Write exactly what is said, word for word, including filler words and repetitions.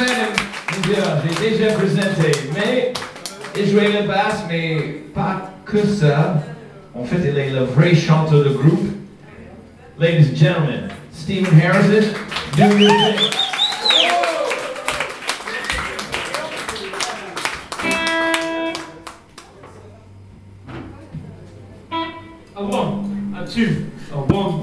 mesdames et messieurs, j'ai déjà présenté, mais Israel Bass, mais pas que ça. En fait, il est le vrai chanteur du groupe. Ladies and gentlemen, Stephen Harrison, do your thing. A one, a two, a one.